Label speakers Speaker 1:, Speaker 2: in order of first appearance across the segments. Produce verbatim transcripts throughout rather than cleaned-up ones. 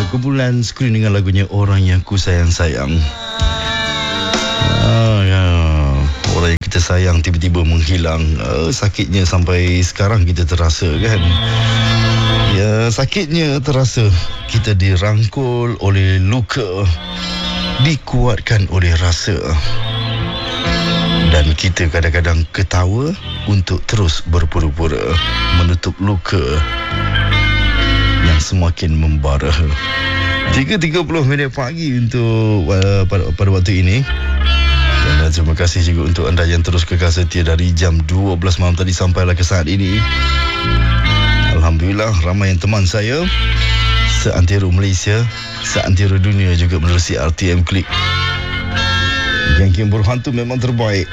Speaker 1: Kumpulan skrin dengan lagunya Orang Yang Ku Sayang-Sayang. ah, ya. Orang yang kita sayang tiba-tiba menghilang. ah, Sakitnya sampai sekarang kita terasa kan. Ya, sakitnya terasa. Kita dirangkul oleh luka, dikuatkan oleh rasa, dan kita kadang-kadang ketawa untuk terus berpura-pura menutup luka yang semakin membara. tiga tiga puluh minit pagi untuk uh, pada, pada waktu ini. Dan uh, terima kasih juga untuk anda yang terus kekal setia dari jam dua belas malam tadi sampailah ke saat ini. Alhamdulillah, ramai yang teman saya seantero Malaysia, seantero dunia juga menerusi R T M Klik. Geng-geng berhantu memang terbaik.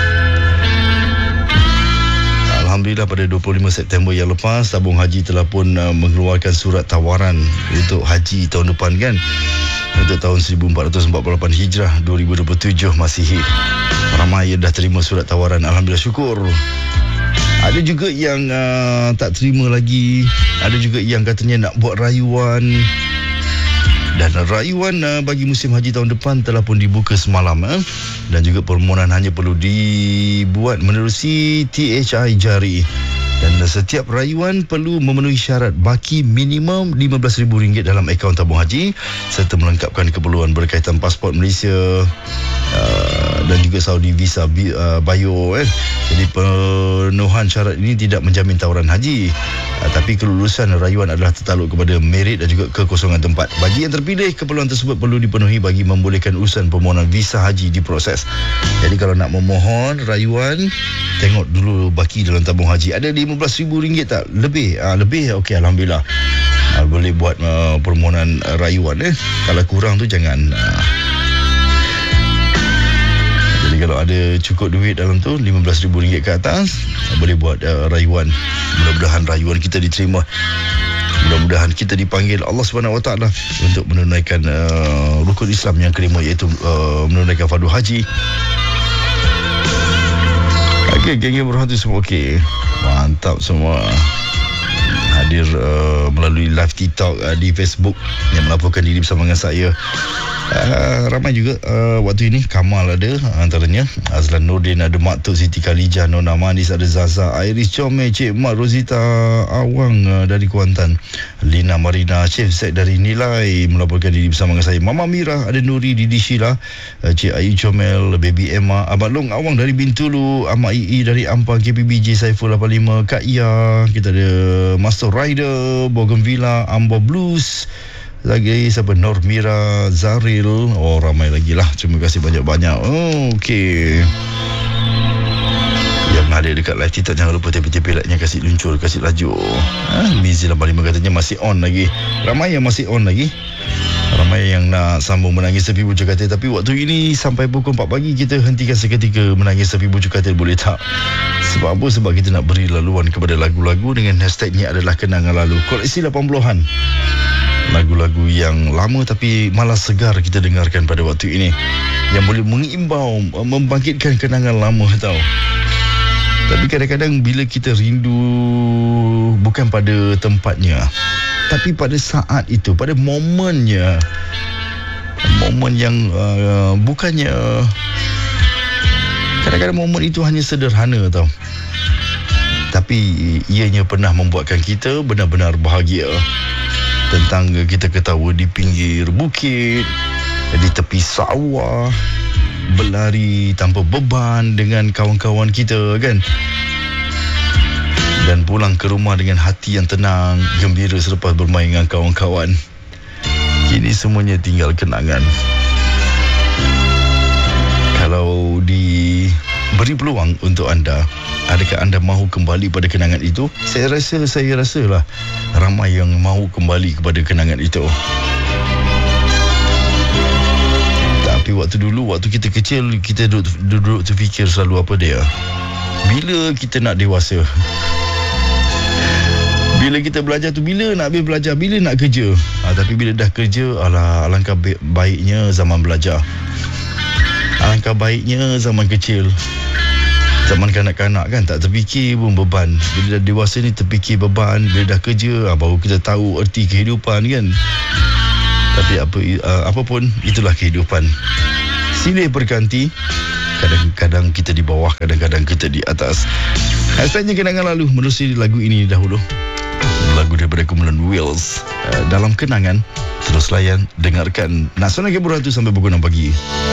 Speaker 1: Alhamdulillah, pada dua puluh lima September yang lepas, tabung haji telah pun uh, mengeluarkan surat tawaran untuk haji tahun depan kan, untuk tahun seribu empat ratus empat puluh lapan Hijrah dua ribu dua puluh tujuh Masihi. Ramai yang dah terima surat tawaran, alhamdulillah, syukur. Ada juga yang uh, tak terima lagi. Ada juga yang katanya nak buat rayuan. Dan rayuan uh, bagi musim haji tahun depan telah pun dibuka semalam. Eh? Dan juga permohonan hanya perlu dibuat menerusi T H I jari. Dan setiap rayuan perlu memenuhi syarat baki minimum lima belas ribu ringgit dalam akaun tabung haji, serta melengkapkan keperluan berkaitan pasport Malaysia uh, dan juga Saudi visa bi, uh, bio. Eh. Jadi pemenuhan syarat ini tidak menjamin tawaran haji, uh, tapi kelulusan rayuan adalah tertakluk kepada merit dan juga kekosongan tempat. Bagi yang terpilih, keperluan tersebut perlu dipenuhi bagi membolehkan urusan permohonan visa haji diproses. Jadi kalau nak memohon rayuan, tengok dulu baki dalam tabung haji. Ada lima belas ribu ringgit tak? Lebih? Uh, lebih? Okey, alhamdulillah. Uh, boleh buat uh, permohonan uh, rayuan. Eh. Kalau kurang tu jangan. Uh. Jadi kalau ada cukup duit dalam tu, lima belas ribu ringgit ke atas, uh, boleh buat uh, rayuan. Mudah-mudahan rayuan kita diterima. Mudah-mudahan kita dipanggil Allah Subhanahu Wa Taala untuk menunaikan uh, rukun Islam yang kelima, iaitu uh, menunaikan fardu haji. Okey, geng-geng berhantu semua okey. Mantap semua. Hadir uh, melalui live TikTok uh, di Facebook yang melaporkan diri bersama dengan saya. Uh, ramai juga uh, waktu ini. Kamal ada antaranya, Azlan Nordin ada, Mak Tok Siti Khalijah, Nona Manis ada, Zaza, Iris Comel, Cik Mak Rosita Awang uh, dari Kuantan, Lina Marina, Chef Zaid dari Nilai melaporkan diri bersama dengan saya. Mama Mira ada, Nuri Didi Sheila, uh, Cik Ayu Comel, Baby Emma, Abang Long Awang dari Bintulu, Ahmad Ii dari Ampang, K P B J Saiful lapan lima, Kak Ia, kita ada Master Rider, Bougainvillea, Ambo Blues, lagi siapa, Nur Mira, Zaril, oh ramai lagi lah. Terima kasih banyak-banyak. Oh, okey. Yang ada dekat live TikTok, jangan lupa tepi-tepi like-nya, kasih luncur, kasih laju. Ha, Mizi lapan lima katanya masih on lagi. Ramai yang masih on lagi. Ramai yang nak sambung menangis tepi bujur katil. Tapi waktu ini sampai pukul empat pagi kita hentikan seketika menangis tepi bujur katil, boleh tak? Sebab apa? Sebab kita nak beri laluan kepada lagu-lagu dengan hashtag ni adalah kenangan lalu. Koleksi lapan puluhan. Lagu-lagu yang lama tapi malas segar kita dengarkan pada waktu ini, yang boleh mengimbau, membangkitkan kenangan lama tau. Tapi kadang-kadang bila kita rindu, bukan pada tempatnya, tapi pada saat itu, pada momennya. Momen yang uh, bukannya, kadang-kadang momen itu hanya sederhana tau, tapi ianya pernah membuatkan kita benar-benar bahagia. Tentang kita ketawa di pinggir bukit, di tepi sawah, berlari tanpa beban dengan kawan-kawan kita kan, dan pulang ke rumah dengan hati yang tenang, gembira selepas bermain dengan kawan-kawan. Kini semuanya tinggal kenangan. Kalau diberi peluang untuk anda, adakah anda mahu kembali pada kenangan itu? Saya rasa, saya rasalah ramai yang mahu kembali kepada kenangan itu. Tapi waktu dulu, waktu kita kecil, kita duduk, duduk terfikir selalu apa dia? Bila kita nak dewasa? Bila kita belajar tu, bila nak habis belajar? Bila nak kerja? Ha, tapi bila dah kerja, alah, alangkah baiknya zaman belajar. Alangkah baiknya zaman kecil, zaman kanak-kanak kan, tak terfikir pun beban. Bila dah dewasa ni terfikir beban. Bila dah kerja, baru kita tahu erti kehidupan kan. Tapi apa uh, apa pun, itulah kehidupan. Silih berganti. Kadang-kadang kita di bawah, kadang-kadang kita di atas. Hashtagnya kenangan lalu, menerusi lagu ini dahulu. Lagu daripada kumpulan Wheels, uh, Dalam Kenangan. Terus layan, dengarkan Nasional Keburu Hatu sampai pukul enam pagi.